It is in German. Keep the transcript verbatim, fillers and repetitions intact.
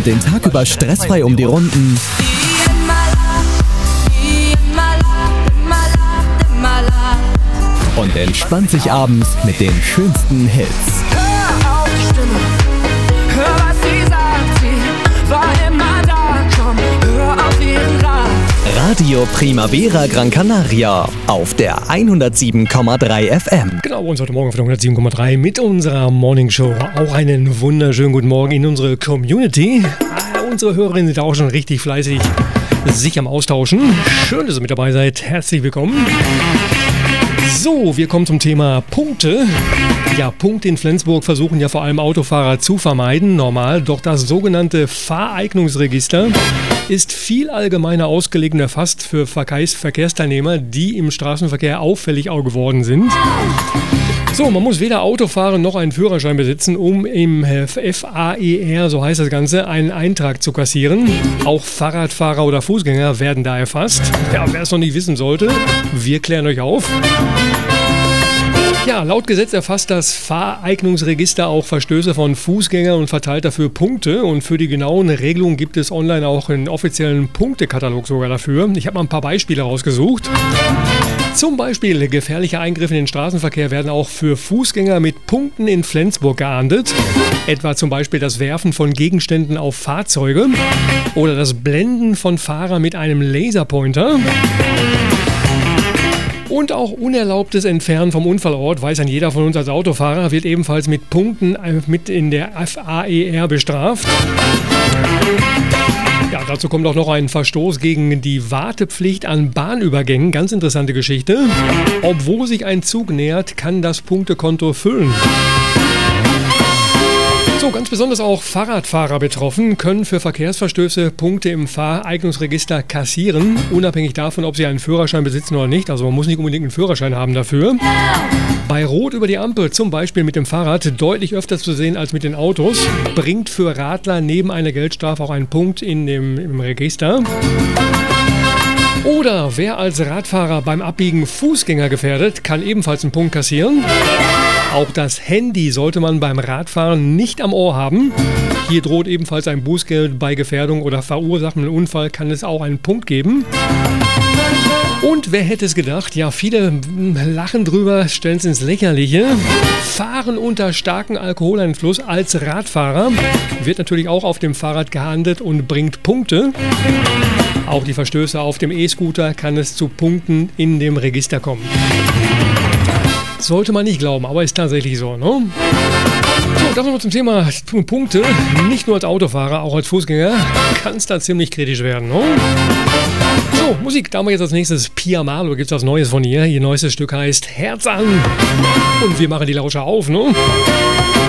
den Tag über stressfrei um die Runden und entspannt sich abends mit den schönsten Hits. Hör auf die Stimme, hör was sie sagt, sie war immer da, komm, hör auf ihren Rat. Radio Primavera Gran Canaria auf der hundertsieben Komma drei F M. Genau, uns heute Morgen auf der hundertsieben Komma drei mit unserer Morning Show. Auch einen wunderschönen guten Morgen in unsere Community. Ah, unsere Hörerinnen sind auch schon richtig fleißig sich am Austauschen. Schön, dass ihr mit dabei seid. Herzlich willkommen. So, wir kommen zum Thema Punkte. Ja, Punkte in Flensburg versuchen ja vor allem Autofahrer zu vermeiden, normal. Doch das sogenannte Fahreignungsregister ist viel allgemeiner ausgelegt und erfasst für Verkehrs- Verkehrsteilnehmer, die im Straßenverkehr auffällig auch geworden sind. So, man muss weder Auto fahren noch einen Führerschein besitzen, um im F A E R, so heißt das Ganze, einen Eintrag zu kassieren. Auch Fahrradfahrer oder Fußgänger werden da erfasst. Ja, wer es noch nicht wissen sollte, wir klären euch auf. Ja, laut Gesetz erfasst das Fahreignungsregister auch Verstöße von Fußgängern und verteilt dafür Punkte. Und für die genauen Regelungen gibt es online auch einen offiziellen Punktekatalog sogar dafür. Ich habe mal ein paar Beispiele rausgesucht. Zum Beispiel gefährliche Eingriffe in den Straßenverkehr werden auch für Fußgänger mit Punkten in Flensburg geahndet. Etwa zum Beispiel das Werfen von Gegenständen auf Fahrzeuge oder das Blenden von Fahrern mit einem Laserpointer. Und auch unerlaubtes Entfernen vom Unfallort, weiß ein jeder von uns als Autofahrer, wird ebenfalls mit Punkten mit in der F A E R bestraft. Ja, dazu kommt auch noch ein Verstoß gegen die Wartepflicht an Bahnübergängen. Ganz interessante Geschichte. Obwohl sich ein Zug nähert, kann das Punktekonto füllen. So, ganz besonders auch Fahrradfahrer betroffen, können für Verkehrsverstöße Punkte im Fahreignungsregister kassieren, unabhängig davon, ob sie einen Führerschein besitzen oder nicht. Also man muss nicht unbedingt einen Führerschein haben dafür. Bei Rot über die Ampel, zum Beispiel mit dem Fahrrad, deutlich öfter zu sehen als mit den Autos, bringt für Radler neben einer Geldstrafe auch einen Punkt in dem, im Register. Oder wer als Radfahrer beim Abbiegen Fußgänger gefährdet, kann ebenfalls einen Punkt kassieren. Auch das Handy sollte man beim Radfahren nicht am Ohr haben. Hier droht ebenfalls ein Bußgeld bei Gefährdung oder verursachtem Unfall, kann es auch einen Punkt geben. Und wer hätte es gedacht? Ja, viele lachen drüber, stellen es ins Lächerliche. Fahren unter starkem Alkoholeinfluss als Radfahrer wird natürlich auch auf dem Fahrrad geahndet und bringt Punkte. Auch die Verstöße auf dem E-Scooter kann es zu Punkten in dem Register kommen. Sollte man nicht glauben, aber ist tatsächlich so, ne? So, das nochmal zum Thema Punkte. Nicht nur als Autofahrer, auch als Fußgänger kann es da ziemlich kritisch werden, ne? So, Musik, da haben wir jetzt als nächstes Pia Malo, gibt es was Neues von ihr. Ihr neuestes Stück heißt Herz an. Und wir machen die Lauscher auf, ne?